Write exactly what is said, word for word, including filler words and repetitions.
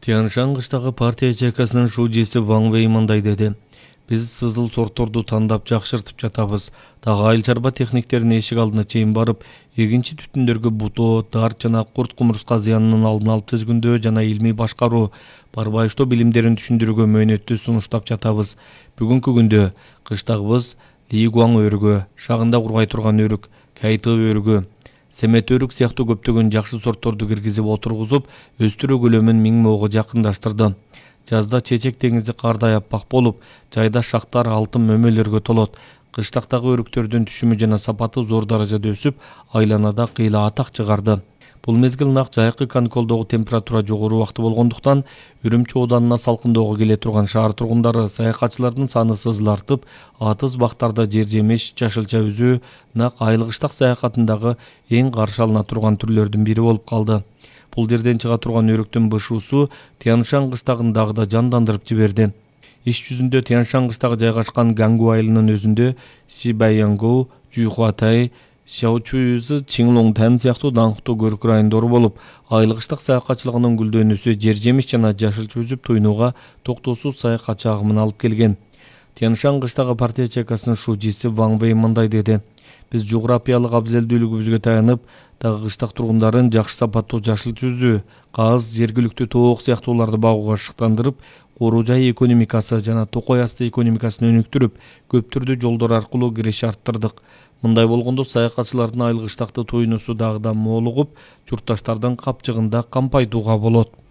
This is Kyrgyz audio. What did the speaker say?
Тянь-Шань кыштагы партия чайкасынын шуудиси Ван Вэй мындай деди. Биз сызыл сортторду тандап жакшыртып жатабыз. Дагы айыл чарба техниктеринин эшик алдына чейин барып, эгинчи түтүндөргө бутоо, дарт жана курт кумурска зыянынын алдын алып түзгүндөө жана илмий башкаруу, барбайыштоо билимдерин түшүндүрүүгө мөөнөттүү сунуштап жатабыз. Бүгүнкү күндө кыштагыбыз Ли Гуаң өрүгө, шагында кургай турган өрүк, Кайты өрүгө, семет өрүк сыяктуу көптөгөн жакшы сортторду киргизип отургузуп, өстүрүү көлөмүн миң моого жакындаштырды. Жазда чечек деңизи кардай аппак болуп, жайда шактар алтын мөмөлөргө толот. Кыштактагы өрүктөрдүн түшүмү жана сапаты зор даражада өсүп, айланада кыйла атак чыгарды. Бул мезгил нак жайкы каникулдогу температура жогору убакты болгондуктан, Үрүмчү ооданына салкындоого келе турган шаар тургундары саякатчылардын саны сызылартып, атыз бактарда жер жемиш, жашылча үзүү нак айыл кыштак саякатындагы эң каршы алына турган түрлөрдүн бири болуп калды. Бул жерден чыга турган өрүктүн бышуусу Тянь-Шань кыштагын дагы да жандандырып жиберди. Иш жүзүндө Тянь-Шань кыштагы жайгашкан Гангу айылынын өзүндө Сибайянгу, Жуйхуатай, Шаочуюзы, Чинглонгтан сыяктуу даңктуу көрүк райондору болуп, айыл кыштак саякатчылыгынын гүлдөнүүсү жер жемиш жана жашылча үзүп туйнууга токтоосуз саякатчы агымын алып келген. Тянь-Шань кыштагы партия чайкасынын шуудиси Ван Вэй мындай деди. Биз жуграпиялык абзелдүүлүгүбүзгө таянып, дагы кыштак тургундарын жакшы сапаттуу жашылча үзүү, каз, жергиликтүү тоок сыяктууларды багууга шыктандырып, коруу жай экономикасы жана токой асты экономикасын өнүктүрүп, көп түрдүү жолдор аркылуу кириш арттырдык. Мындай болгондо саякатчылардын айыл кыштакты туйнуусу дагы да молугуп, журтташтардын капчыгында кампайтууга болот.